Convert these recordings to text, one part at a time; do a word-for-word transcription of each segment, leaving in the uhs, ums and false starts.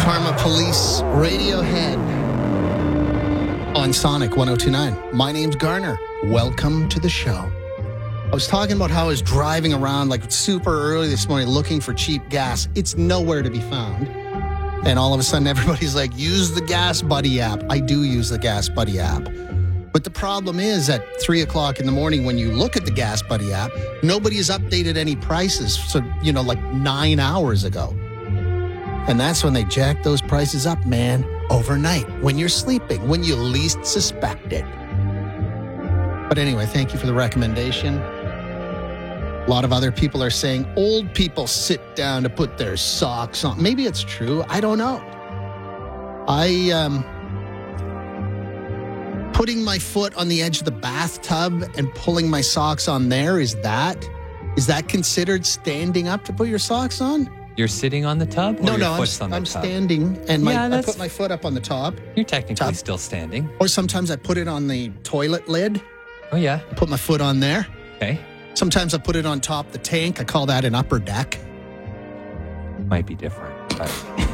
Karma Police, Radiohead on Sonic one oh two point nine. My name's Garner. Welcome to the show. I was talking about how I was driving around like super early this morning looking for cheap gas. It's nowhere to be found. And all of a sudden everybody's like, use the Gas Buddy app. I do use the Gas Buddy app. But the problem is at three o'clock in the morning when you look at the Gas Buddy app, nobody has updated any prices. So, you know, like nine hours ago. And that's when they jack those prices up, man, overnight, when you're sleeping, when you least suspect it. But anyway, thank you for the recommendation. A lot of other people are saying old people sit down to put their socks on. Maybe it's true. I don't know. I, um, putting my foot on the edge of the bathtub and pulling my socks on there, is that, is that considered standing up to put your socks on? You're sitting on the tub? Or No, your no, foot's I'm, on the I'm tub? standing and my, Yeah, I that's- put my foot up on the top. You're technically Tub. still standing. Or sometimes I put it on the toilet lid, Oh, yeah. put my foot on there. Okay. Sometimes I put it on top the tank. I call that an upper deck. Might be different, but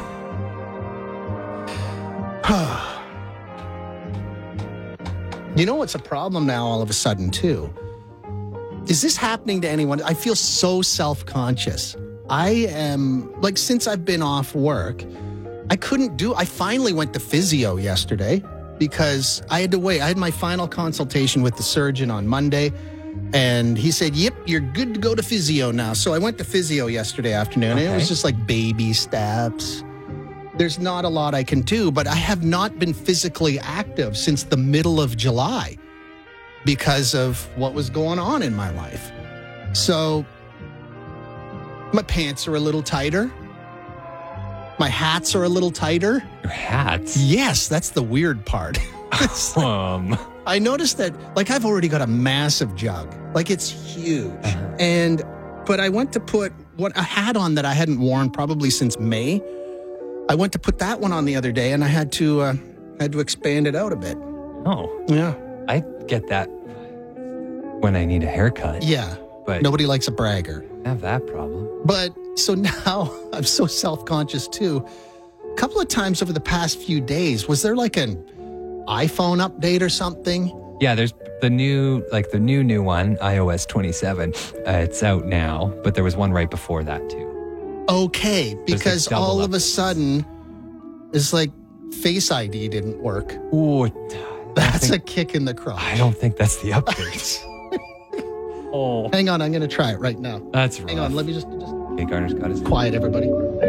You know what's a problem now all of a sudden, too? Is this happening to anyone? I feel so self-conscious. I am, like, since I've been off work, I couldn't do, I finally went to physio yesterday because I had to wait. I had my final consultation with the surgeon on Monday, and he said, yep, you're good to go to physio now. So I went to physio yesterday afternoon, and it Okay. was just like baby steps. There's not a lot I can do, but I have not been physically active since the middle of July because of what was going on in my life. So my pants are a little tighter. My hats are a little tighter. your hats. Yes, that's the weird part. It's like- Um, I noticed that, like, I've already got a massive jug. Like, it's huge. Uh-huh. And, but I went to put what a hat on that I hadn't worn probably since May. I went to put that one on the other day, and I had to uh, had to expand it out a bit. oh, Yeah, I get that when I need a haircut. yeah. But Nobody likes a bragger. I have that problem. But so now I'm so self-conscious too. A couple of times over the past few days, was there like an iPhone update or something? Yeah, there's the new, like the new, new one, i O S twenty-seven. Uh, it's out now, but there was one right before that too. Okay, There's a because double all of a update. sudden, it's like Face I D didn't work. Ooh, That's I a kick in the crotch. I don't think that's the update. oh, Hang on, I'm going to try it right now. that's rough. Hang on, let me just, just Okay, Garner's got his. quiet everybody.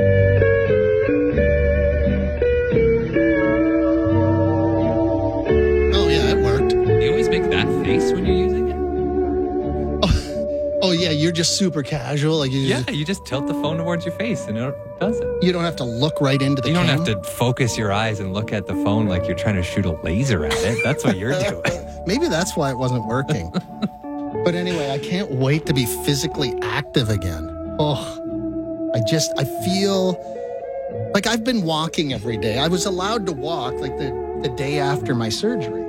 Oh, yeah, it worked. You always make that face when you're using it? Oh, yeah, you're just super casual. Like you, Yeah, just, you just tilt the phone towards your face and it does it. you don't have to look right into the You don't camera. have to focus your eyes and look at the phone like you're trying to shoot a laser at it. That's what you're doing. Maybe that's why it wasn't working. But anyway, I can't wait to be physically active again. Oh, I just, I feel like I've been walking every day. I was allowed to walk like the, the day after my surgery.